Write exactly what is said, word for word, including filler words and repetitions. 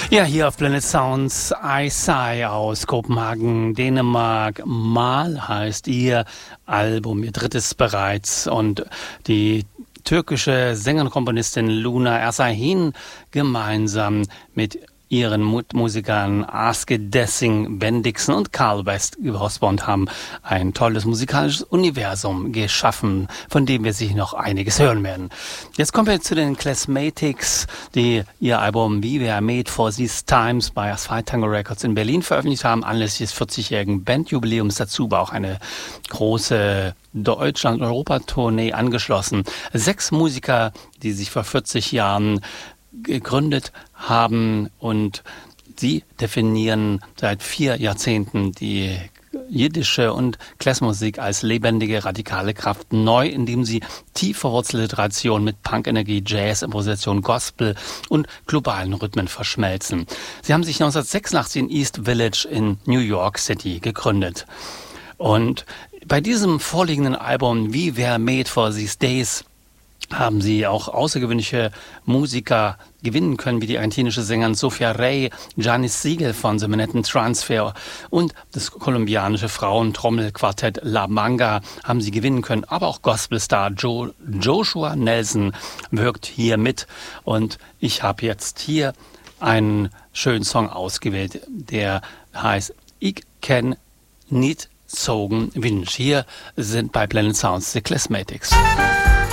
Ja, hier auf Planet Sounds, I Sai aus Kopenhagen, Dänemark. Mal heißt ihr Album, ihr drittes bereits. Und die türkische Sängerin und Komponistin Luna Ersahin gemeinsam mit ihren Musikern Aske Dessing, Ben Dixon und Carl West Osborne haben ein tolles musikalisches Universum geschaffen, von dem wir sich noch einiges hören werden. Jetzt kommen wir zu den Classmatics, die ihr Album We Were Made for These Times bei Asphalt Tango Records in Berlin veröffentlicht haben, anlässlich des vierzigjährigen Bandjubiläums. Dazu war auch eine große Deutschland- und Europa-Tournee angeschlossen. Sechs Musiker, die sich vor vierzig Jahren gegründet haben, und sie definieren seit vier Jahrzehnten die jiddische und Klassmusik als lebendige, radikale Kraft neu, indem sie tief verwurzelte Tradition mit Punk-Energie, Jazz, Improvisation, Gospel und globalen Rhythmen verschmelzen. Sie haben sich neunzehnhundertsechsundachtzig in East Village in New York City gegründet. Und bei diesem vorliegenden Album We Were Made for These Days haben sie auch außergewöhnliche Musiker gewinnen können, wie die argentinische Sängerin Sophia Rey, Janis Siegel von The Manhattan Transfer und das kolumbianische Frauentrommelquartett La Manga haben sie gewinnen können. Aber auch Gospelstar jo- Joshua Nelson wirkt hier mit. Und ich habe jetzt hier einen schönen Song ausgewählt, der heißt Ich kenn nicht Zogen Winch. Hier sind bei Planet Sounds The Classmatics.